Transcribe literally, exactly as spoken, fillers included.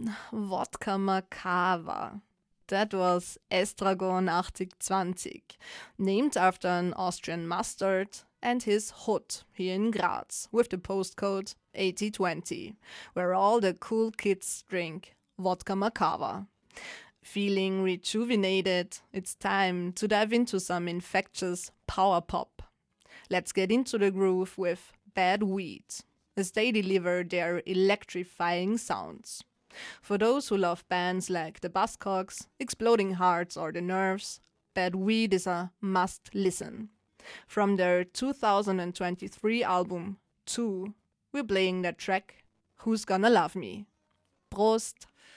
Vodka Macava. That was Estragon eighty twenty, named after an Austrian mustard, and his hut here in Graz with the postcode eighty twenty, where all the cool kids drink Vodka Macava. Feeling rejuvenated, it's time to dive into some infectious power pop. Let's get into the groove with Bad Weed, as they deliver their electrifying sounds. For those who love bands like the Buzzcocks, Exploding Hearts, or The Nerves, Bad Weed is a must listen. From their two thousand twenty-three album two, we're playing the track Who's Gonna Love Me? Prost!